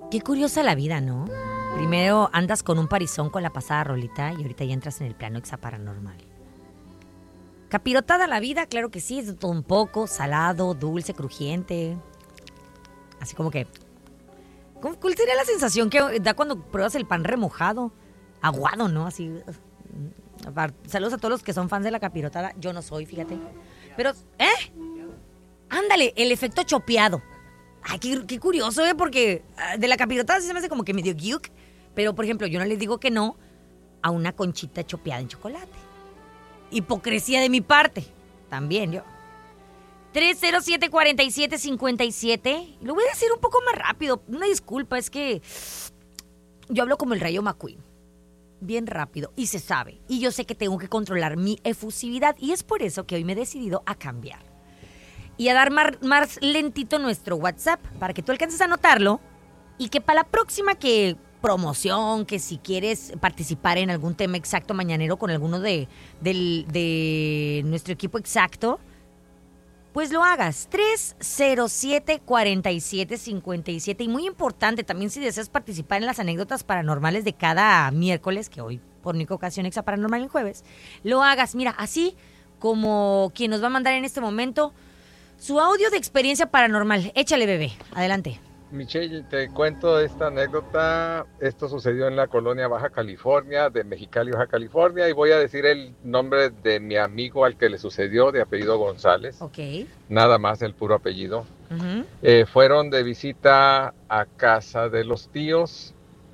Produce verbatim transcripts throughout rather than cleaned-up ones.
Qué curiosa la vida, ¿no? Primero andas con un parizón con la pasada rolita y ahorita ya entras en el plano exaparanormal. Capirotada la vida, claro que sí, es de todo un poco, salado, dulce, crujiente. Así como que... ¿Cuál sería la sensación que da cuando pruebas el pan remojado? Aguado, ¿no? Así... Saludos a todos los que son fans de la capirotada. Yo no soy, fíjate. Pero, ¿eh? Ándale, el efecto chopeado. Ay, qué, qué curioso, ¿eh? Porque de la capirotada sí se me hace como que medio guiuc. Pero, por ejemplo, yo no les digo que no a una conchita chopeada en chocolate. Hipocresía de mi parte. También yo. tres cero siete, cuatro siete, cinco siete. Lo voy a decir un poco más rápido. Una disculpa, es que yo hablo como el Rayo McQueen. Bien rápido. Y se sabe. Y yo sé que tengo que controlar mi efusividad. Y es por eso que hoy me he decidido a cambiar. Y a dar más, más lentito nuestro WhatsApp. Para que tú alcances a anotarlo. Y que para la próxima que... promoción, que si quieres participar en algún tema exacto mañanero con alguno de, de, de nuestro equipo exacto, pues lo hagas. tres cero siete, cuatro siete, cinco siete. Y muy importante, también si deseas participar en las anécdotas paranormales de cada miércoles, que hoy por única ocasión Exa Paranormal el jueves, lo hagas. Mira, así como quien nos va a mandar en este momento su audio de experiencia paranormal. Échale, bebé. Adelante. Michelle, te cuento esta anécdota. Esto sucedió en la colonia Baja California, de Mexicali, Baja California, y voy a decir el nombre de mi amigo al que le sucedió, de apellido González. Ok. Nada más, el puro apellido. Uh-huh. Eh, fueron de visita a casa de los tíos.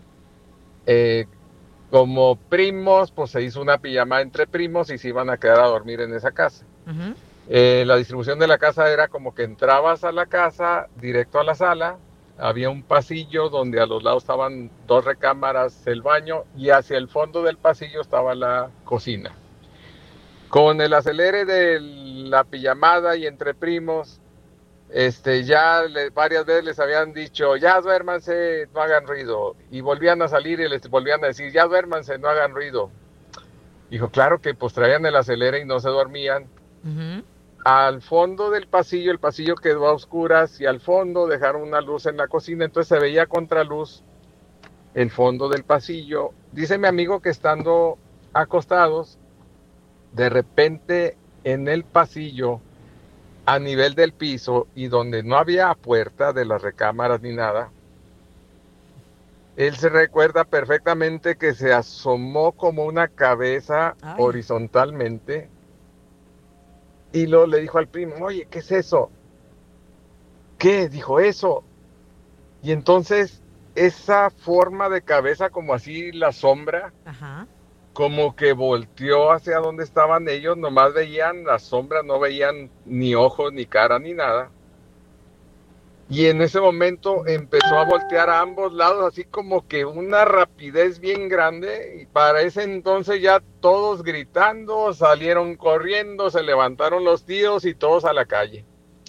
Eh, como primos, pues se hizo una pijamada entre primos y se iban a quedar a dormir en esa casa. Uh-huh. Eh, la distribución de la casa era como que entrabas a la casa, directo a la sala. Había un pasillo donde a los lados estaban dos recámaras, el baño, y hacia el fondo del pasillo estaba la cocina. Con el acelere de la pijamada y entre primos, este, ya le, varias veces les habían dicho, ya duérmanse, no hagan ruido. Y volvían a salir y les volvían a decir, ya duérmanse, no hagan ruido. Dijo, claro que pues traían el acelere y no se dormían. Uh-huh. Al fondo del pasillo, el pasillo quedó a oscuras y al fondo dejaron una luz en la cocina, entonces se veía contraluz el fondo del pasillo. Dice mi amigo que estando acostados, de repente en el pasillo, a nivel del piso y donde no había puerta de las recámaras ni nada, él se recuerda perfectamente que se asomó como una cabeza Ay. horizontalmente. Y luego le dijo al primo, oye, ¿qué es eso? ¿Qué? Dijo eso. Y entonces esa forma de cabeza, como así la sombra, Ajá. como que volteó hacia donde estaban ellos, nomás veían la sombra, no veían ni ojos, ni cara, ni nada. Y en ese momento empezó a voltear a ambos lados, así como que una rapidez bien grande. Y para ese entonces ya todos gritando, salieron corriendo, se levantaron los tíos y todos a la calle.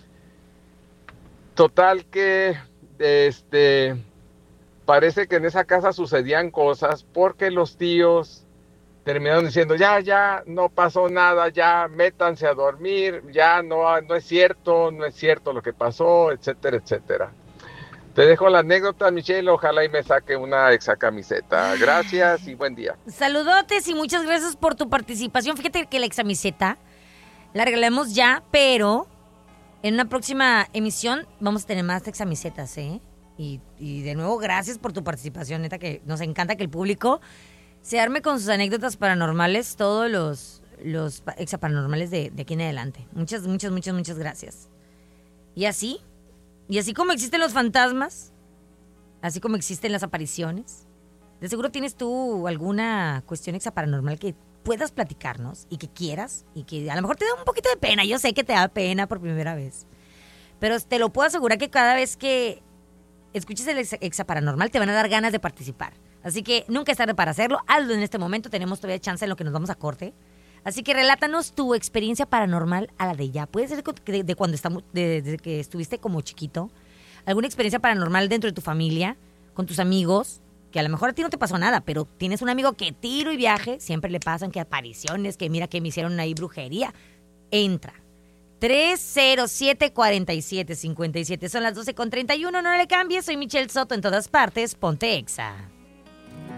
Total que, este, parece que en esa casa sucedían cosas porque los tíos terminaron diciendo, ya, ya, no pasó nada, ya, métanse a dormir, ya, no, no es cierto, no es cierto lo que pasó, etcétera, etcétera. Te dejo la anécdota, Michelle, ojalá y me saque una exa camiseta. Gracias y buen día. Saludotes y muchas gracias por tu participación. Fíjate que la examiseta la regalamos ya, pero en una próxima emisión vamos a tener más examisetas, ¿eh? Y, y de nuevo, gracias por tu participación, neta, que nos encanta que el público se arme con sus anécdotas paranormales, todos los, los exaparanormales de, de aquí en adelante. Muchas, muchas, muchas, muchas gracias. Y así, y así como existen los fantasmas, así como existen las apariciones, de seguro tienes tú alguna cuestión exaparanormal que puedas platicarnos y que quieras y que a lo mejor te da un poquito de pena. Yo sé que te da pena por primera vez, pero te lo puedo asegurar que cada vez que escuches el exaparanormal te van a dar ganas de participar. Así que nunca es tarde para hacerlo. Hazlo en este momento. Tenemos todavía chance en lo que nos vamos a corte. Así que relátanos tu experiencia paranormal a la de ya. Puede ser de, de cuando estamos, de, de que estuviste como chiquito. Alguna experiencia paranormal dentro de tu familia, con tus amigos, que a lo mejor a ti no te pasó nada, pero tienes un amigo que tiro y viaje, siempre le pasan que apariciones, que mira que me hicieron ahí brujería. Entra. tres cero siete, cuatro siete cinco siete. Son las doce con treinta y uno, no le cambies. Soy Michelle Soto en todas partes. Ponte Exa.